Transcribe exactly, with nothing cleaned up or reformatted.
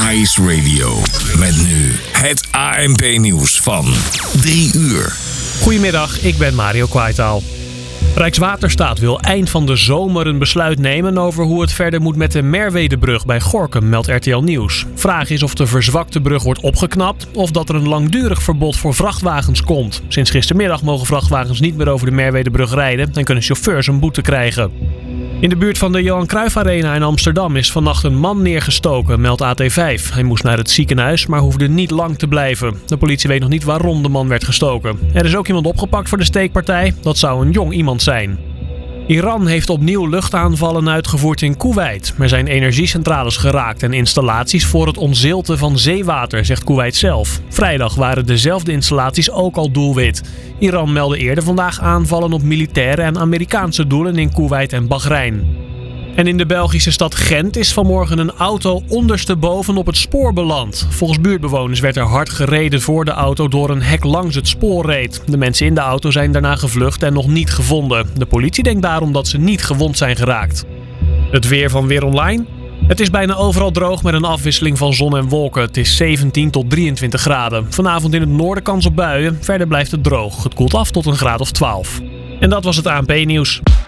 Ice Radio. Met nu het A N P-nieuws van drie uur. Goedemiddag, ik ben Mario Kwaitaal. Rijkswaterstaat wil eind van de zomer een besluit nemen over hoe het verder moet met de Merwedebrug bij Gorinchem, meldt R T L Nieuws. Vraag is of de verzwakte brug wordt opgeknapt of dat er een langdurig verbod voor vrachtwagens komt. Sinds gistermiddag mogen vrachtwagens niet meer over de Merwedebrug rijden en kunnen chauffeurs een boete krijgen. In de buurt van de Johan Cruijff Arena in Amsterdam is vannacht een man neergestoken, meldt A T vijf. Hij moest naar het ziekenhuis, maar hoefde niet lang te blijven. De politie weet nog niet waarom de man werd gestoken. Er is ook iemand opgepakt voor de steekpartij. Dat zou een jong iemand zijn. Iran heeft opnieuw luchtaanvallen uitgevoerd in Koeweit. Er zijn energiecentrales geraakt en installaties voor het ontzilten van zeewater, zegt Koeweit zelf. Vrijdag waren dezelfde installaties ook al doelwit. Iran meldde eerder vandaag aanvallen op militaire en Amerikaanse doelen in Koeweit en Bahrein. En in de Belgische stad Gent is vanmorgen een auto ondersteboven op het spoor beland. Volgens buurtbewoners werd er hard gereden voor de auto door een hek langs het spoor reed. De mensen in de auto zijn daarna gevlucht en nog niet gevonden. De politie denkt daarom dat ze niet gewond zijn geraakt. Het weer van Weer Online. Het is bijna overal droog met een afwisseling van zon en wolken. Het is zeventien tot drieëntwintig graden. Vanavond in het noorden kans op buien. Verder blijft het droog. Het koelt af tot een graad of twaalf. En dat was het A N P-nieuws.